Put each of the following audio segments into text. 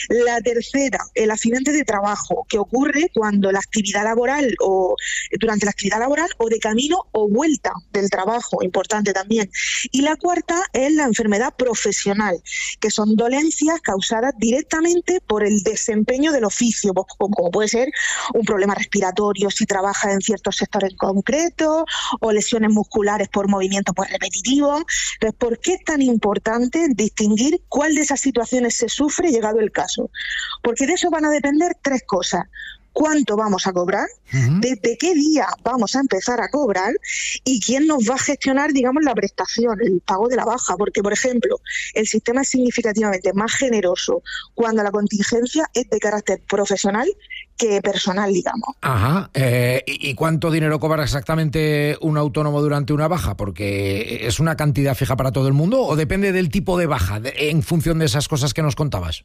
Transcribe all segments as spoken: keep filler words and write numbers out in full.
La tercera, el accidente de trabajo, que ocurre cuando la actividad laboral o durante la actividad laboral o de camino o vuelta del trabajo, importante también. Y la cuarta es la enfermedad profesional, que son dolencias causadas directamente por el desempeño del oficio, pues, como puede ser un problema respiratorio si trabaja en ciertos sectores concretos o lesiones musculares por movimientos pues, repetitivos. Entonces, ¿por qué es tan importante distinguir cuál de esas situaciones se sufre llegado el caso? Porque de eso van a depender tres cosas. ¿Cuánto vamos a cobrar? Uh-huh. ¿Desde qué día vamos a empezar a cobrar? ¿Y quién nos va a gestionar, digamos, la prestación, el pago de la baja? Porque, por ejemplo, el sistema es significativamente más generoso cuando la contingencia es de carácter profesional que personal, digamos. Ajá. Eh, ¿Y cuánto dinero cobra exactamente un autónomo durante una baja? Porque ¿es una cantidad fija para todo el mundo o depende del tipo de baja, de, en función de esas cosas que nos contabas?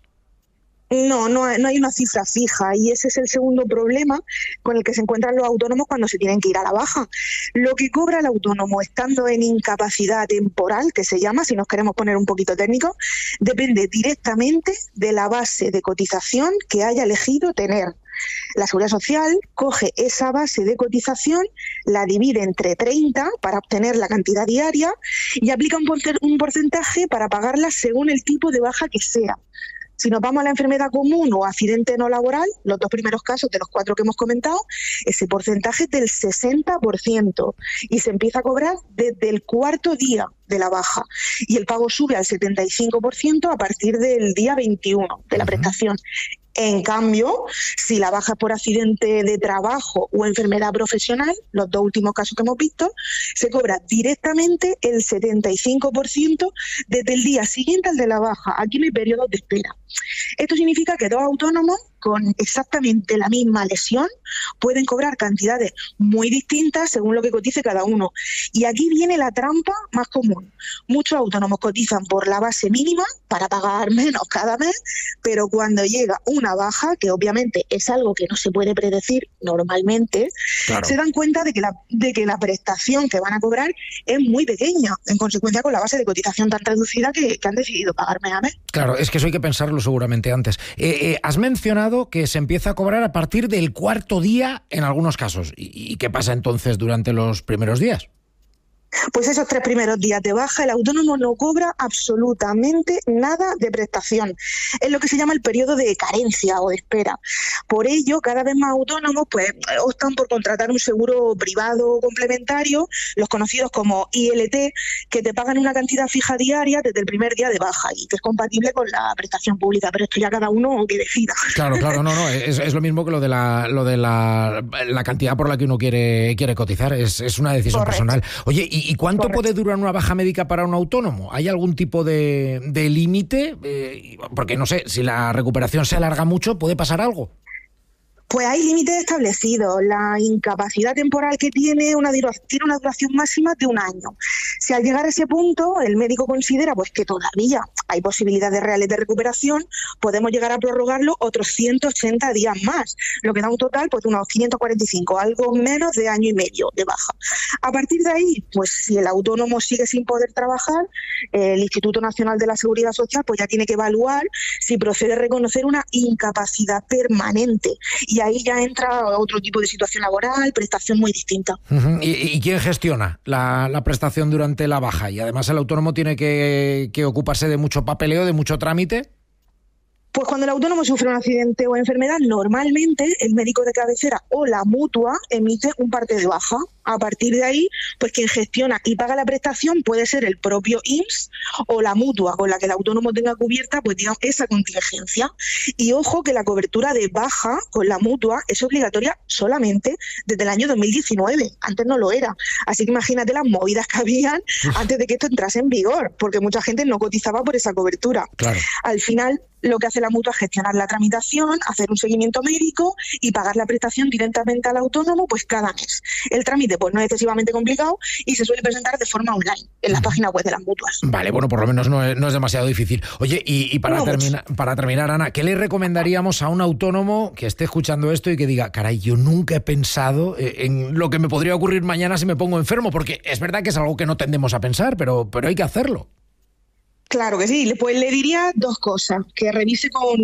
No, no, no hay una cifra fija y ese es el segundo problema con el que se encuentran los autónomos cuando se tienen que ir a la baja. Lo que cobra el autónomo estando en incapacidad temporal, que se llama, si nos queremos poner un poquito técnico, depende directamente de la base de cotización que haya elegido tener. La Seguridad Social coge esa base de cotización, la divide entre treinta para obtener la cantidad diaria y aplica un porcentaje para pagarla según el tipo de baja que sea. Si nos vamos a la enfermedad común o accidente no laboral, los dos primeros casos de los cuatro que hemos comentado, ese porcentaje es del sesenta por ciento y se empieza a cobrar desde el cuarto día de la baja y el pago sube al setenta y cinco por ciento a partir del día veintiuno de la prestación. En cambio, si la baja es por accidente de trabajo o enfermedad profesional, los dos últimos casos que hemos visto, se cobra directamente el setenta y cinco por ciento desde el día siguiente al de la baja. Aquí no hay periodos de espera. Esto significa que dos autónomos con exactamente la misma lesión pueden cobrar cantidades muy distintas según lo que cotice cada uno. Y aquí viene la trampa más común. Muchos autónomos cotizan por la base mínima para pagar menos cada mes, pero cuando llega una baja, que obviamente es algo que no se puede predecir normalmente, claro, se dan cuenta de que la, de que la prestación que van a cobrar es muy pequeña, en consecuencia con la base de cotización tan reducida que, que han decidido pagar mes a mes. Claro, es que eso hay que pensarlo seguramente antes. Eh, eh, has mencionado que se empieza a cobrar a partir del cuarto día en algunos casos. ¿Y, y qué pasa entonces durante los primeros días? Pues esos tres primeros días de baja, el autónomo no cobra absolutamente nada de prestación. Es lo que se llama el periodo de carencia o de espera. Por ello, cada vez más autónomos pues optan por contratar un seguro privado complementario, los conocidos como I L T, que te pagan una cantidad fija diaria desde el primer día de baja y que es compatible con la prestación pública, pero esto ya cada uno que decida. Claro, claro, no, no, es, es lo mismo que lo de la lo de la, la cantidad por la que uno quiere quiere cotizar, es, es una decisión Correcto. personal. Oye, ¿y, y cuánto Correcto. puede durar una baja médica para un autónomo? ¿Hay algún tipo de, de límite? Eh, porque no sé, si la recuperación se alarga mucho, ¿puede pasar algo? Pues hay límites establecidos. La incapacidad temporal que tiene una, tiene una duración máxima de un año. Si al llegar a ese punto el médico considera pues que todavía hay posibilidades reales de recuperación, podemos llegar a prorrogarlo otros ciento ochenta días más, lo que da un total pues de unos quinientos cuarenta y cinco, algo menos de año y medio de baja. A partir de ahí, pues si el autónomo sigue sin poder trabajar, el Instituto Nacional de la Seguridad Social pues ya tiene que evaluar si procede a reconocer una incapacidad permanente. Y ahí ya entra otro tipo de situación laboral, prestación muy distinta. Uh-huh. ¿Y, ¿Y quién gestiona la, la prestación durante la baja? Y además el autónomo tiene que, que ocuparse de mucho papeleo, de mucho trámite. Pues cuando el autónomo sufre un accidente o enfermedad, normalmente el médico de cabecera o la mutua emite un parte de baja. A partir de ahí, pues quien gestiona y paga la prestación puede ser el propio I M S S o la mutua con la que el autónomo tenga cubierta, pues digamos, esa contingencia. Y ojo que la cobertura de baja con la mutua es obligatoria solamente desde el año dos mil diecinueve. Antes no lo era. Así que imagínate las movidas que habían antes de que esto entrase en vigor, porque mucha gente no cotizaba por esa cobertura. Claro. Al final, lo que hace la mutua es gestionar la tramitación, hacer un seguimiento médico y pagar la prestación directamente al autónomo pues cada mes. El trámite pues no es excesivamente complicado y se suele presentar de forma online en las páginas web de las mutuas. Vale, bueno, por lo menos no es, no es demasiado difícil. Oye, y, y para, no, termina, para terminar, Ana, ¿qué le recomendaríamos a un autónomo que esté escuchando esto y que diga, caray, yo nunca he pensado en lo que me podría ocurrir mañana si me pongo enfermo? Porque es verdad que es algo que no tendemos a pensar, pero, pero hay que hacerlo. Claro que sí, pues le diría dos cosas, que revise con